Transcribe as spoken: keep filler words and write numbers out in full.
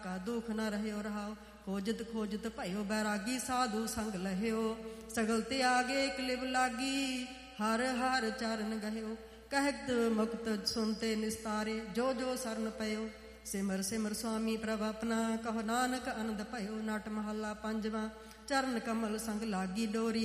ਕਾ ਦੁਖ ਨ ਰਹਿਓ ਰਹਾਓ। ਖੋਜਤ ਖੋਜਤ ਭਇਓ ਬੈਰਾਗੀ ਸਾਧੂ ਸੰਗ ਲਹਿਓ। ਸਗਲ ਤਿਆਗੇ ਕਲਿਬ ਲਾਗੀ ਹਰ ਹਰ ਚਰਨ ਗਹਿਓ। ਕਹਿਤ ਮੁਕਤ ਸੁਨਤੇ ਨਿਸਤਾਰੇ ਜੋ ਜੋ ਸਰਨ ਪਇਓ। ਸਿਮਰ ਸਿਮਰ ਸੁਆਮੀ ਪ੍ਰਭ ਆਪਣਾ ਕਹੋ ਨਾਨਕ ਅਨੰਦ ਭਇਓ। ਨਟ ਮਹੱਲਾ ਪੰਜਵਾਂ। ਚਰਨ ਕਮਲ ਸੰਗ ਲਾਗੀ ਡੋਰੀ